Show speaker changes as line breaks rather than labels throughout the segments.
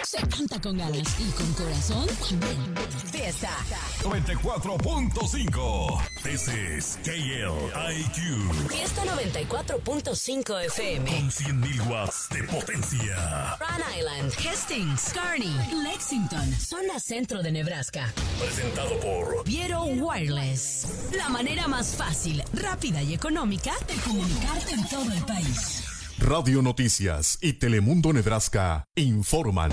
se canta con ganas y con corazón también. Fiesta
94.5. This is KLIQ.
Fiesta 94.5 FM.
Con 100.000 watts de potencia.
Rhode Island, Hastings, Kearney, Lexington, zona centro de Nebraska.
Presentado por
Viero Wireless. La manera más fácil, rápida y económica de comunicarte en todo el país.
Radio Noticias y Telemundo Nebraska informan.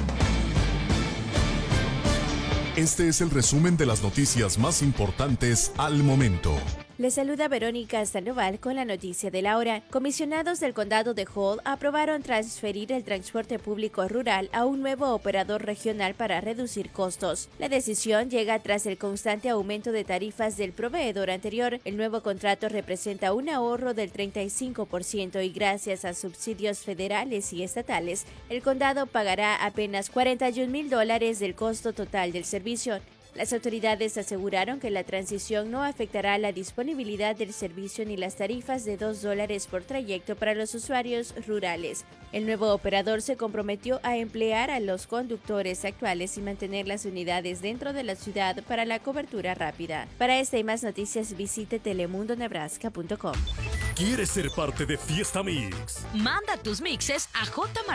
Este es el resumen de las noticias más importantes al momento.
Les saluda Verónica Sandoval con la noticia de la hora. Comisionados del condado de Hall aprobaron transferir el transporte público rural a un nuevo operador regional para reducir costos. La decisión llega tras el constante aumento de tarifas del proveedor anterior. El nuevo contrato representa un ahorro del 35% y gracias a subsidios federales y estatales, el condado pagará apenas $41,000 del costo total del servicio. Las autoridades aseguraron que la transición no afectará la disponibilidad del servicio ni las tarifas de $2 por trayecto para los usuarios rurales. El nuevo operador se comprometió a emplear a los conductores actuales y mantener las unidades dentro de la ciudad para la cobertura rápida. Para esta y más noticias visite telemundonebraska.com.
¿Quieres ser parte de Fiesta Mix?
Manda tus mixes a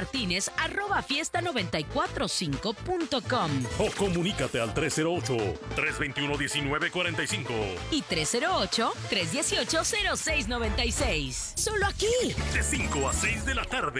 jmartinez@fiesta945.com
O comunícate al 308-321-1945
y 308-318-0696. Solo aquí.
de 5 a 6 de la tarde.